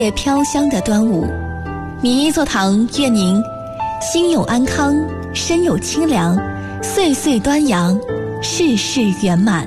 也飘香的端午，米一座堂愿您心有安康，身有清凉，岁岁端阳，事事圆满。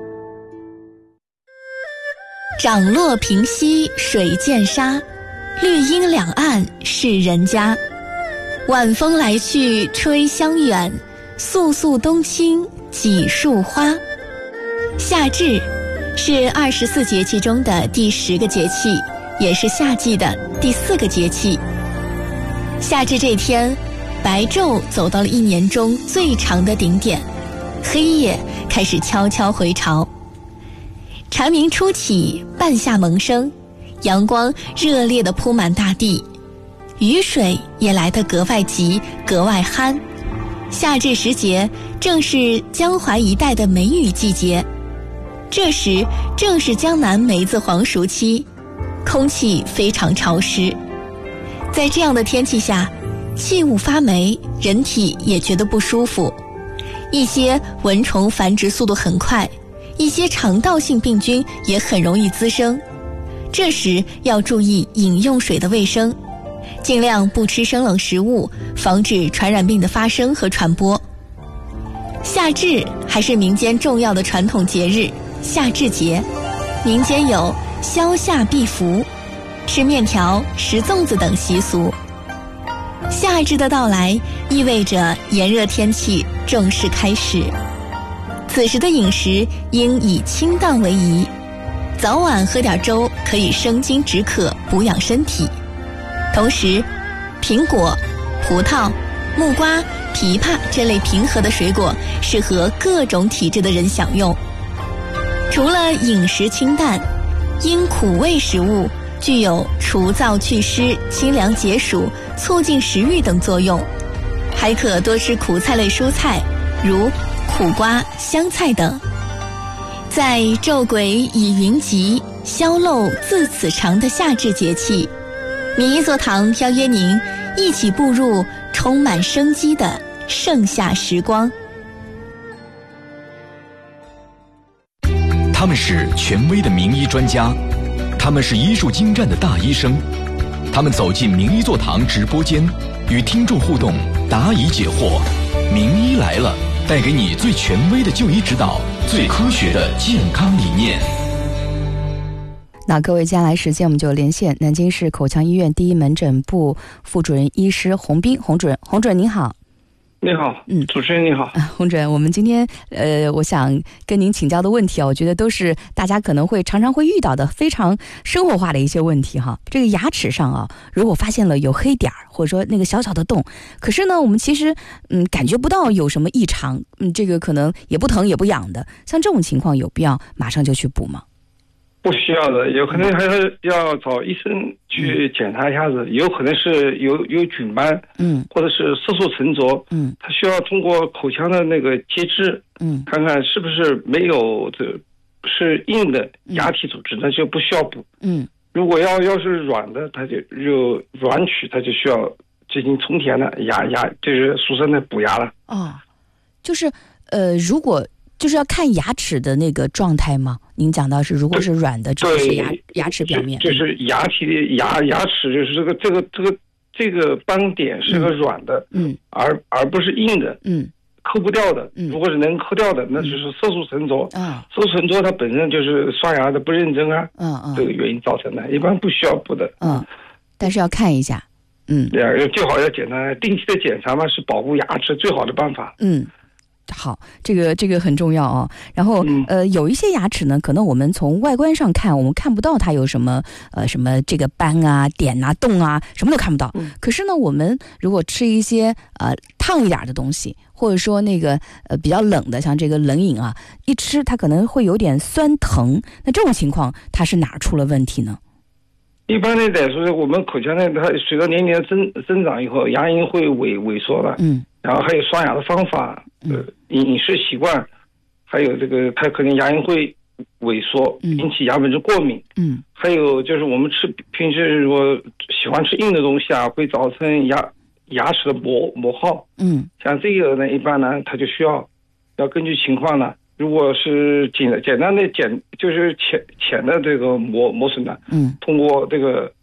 涨落平西水见沙，绿荫两岸是人家。晚风来去吹香远，肃肃冬青几树花。夏至是24节气中的第10个节气，也是夏季的第4个节气。夏至这天，白昼走到了一年中最长的顶点，黑夜开始悄悄回潮。蝉鸣初起，半夏萌生，阳光热烈地铺满大地，雨水也来得格外急，格外憨。夏至时节正是江淮一带的梅雨季节，这时正是江南梅子黄熟期，空气非常潮湿。在这样的天气下，气雾发霉，人体也觉得不舒服，一些蚊虫繁殖速度很快，一些肠道性病菌也很容易滋生。这时要注意饮用水的卫生，尽量不吃生冷食物，防止传染病的发生和传播。夏至还是民间重要的传统节日，夏至节，民间有消夏避伏、吃面条、食粽子等习俗。夏至的到来意味着炎热天气正式开始，此时的饮食应以清淡为宜，早晚喝点粥可以生津止渴，补养身体。同时，苹果、葡萄、木瓜、枇杷这类平和的水果适合各种体质的人享用。除了饮食清淡，因苦味食物具有除燥祛湿、清凉解暑、促进食欲等作用，还可多吃苦菜类蔬菜，如苦瓜、香菜等。在昼鬼已云集，宵漏自此长的夏至节气，米一座堂邀约您一起步入充满生机的盛夏时光。 他们是权威的名医专家，他们是医术精湛的大医生，他们走进名医座堂直播间，与听众互动，答疑解惑。名医来了，带给你最权威的就医指导，最科学的健康理念。 那各位，接下来时间我们就连线南京市口腔医院第一门诊部副主任医师洪斌，洪主任您好。 你好，主持人你好。 洪主任，我们今天我想跟您请教的问题我觉得都是大家可能会常常会遇到的非常生活化的一些问题哈。这个牙齿上如果发现了有黑点或者说那个小小的洞，可是呢我们其实感觉不到有什么异常，这个可能也不疼也不痒的，像这种情况有必要马上就去补吗？ 不需要的，有可能还是要找医生去检查一下子，有可能是有菌斑，或者是色素沉着，它需要通过口腔的那个接质，看看是不是没有是硬的牙体组织，那就不需要补。如果要是软的，它就软龋，它就需要进行充填的牙，就是俗称的补牙了。 就是如果就是要看牙齿的那个状态吗？您讲到是如果是软的，这是牙齿表面， 就是牙体的牙齿，就是这个斑点是个软的，而不是硬的，抠不掉的。如果是能抠掉的，那就是色素沉着。色素沉着它本身就是刷牙的不认真这个原因造成的，一般不需要补的。 但是要看一下。 最好要检查，定期的检查嘛，是保护牙齿最好的办法。 好，这个很重要然后有一些牙齿呢，可能我们从外观上看，我们看不到它有什么这个斑啊、点啊、洞啊，什么都看不到。可是呢，我们如果吃一些烫一点的东西，或者说那个比较冷的，像这个冷饮一吃它可能会有点酸疼。那这种情况它是哪出了问题呢？ 一般的来说，我们口腔呢，它随着年龄的增长以后，牙龈会萎缩了。然后还有刷牙的方法，饮食习惯，还有这个它可能牙龈会萎缩，引起牙本质过敏。还有就是我们平时如果喜欢吃硬的东西会造成牙齿的磨耗。像这个呢，一般呢，它就需要根据情况呢，如果是简单的就是浅的这个磨损呢，通过这个